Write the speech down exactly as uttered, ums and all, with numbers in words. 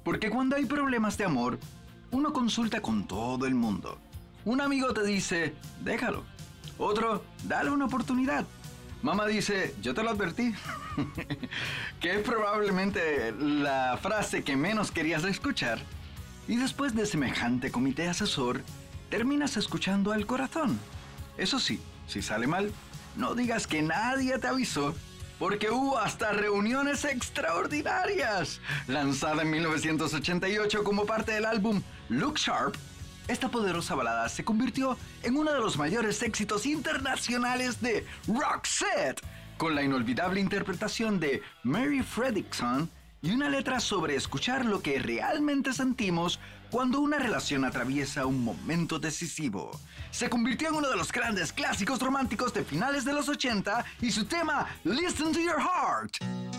Porque cuando hay problemas de amor, uno consulta con todo el mundo. Un amigo te dice, déjalo. Otro, dale una oportunidad. Mamá dice, yo te lo advertí. Que es probablemente la frase que menos querías escuchar. Y después de semejante comité asesor, terminas escuchando al corazón. Eso sí, si sale mal, no digas que nadie te avisó, porque hubo hasta reuniones extraordinarias. Lanzada en mil novecientos ochenta y ocho como parte del álbum Look Sharp, esta poderosa balada se convirtió en uno de los mayores éxitos internacionales de Roxette, con la inolvidable interpretación de Mary Fredriksson y una letra sobre escuchar lo que realmente sentimos cuando una relación atraviesa un momento decisivo. Se convirtió en uno de los grandes clásicos románticos de finales de los ochenta y su tema Listen to Your Heart.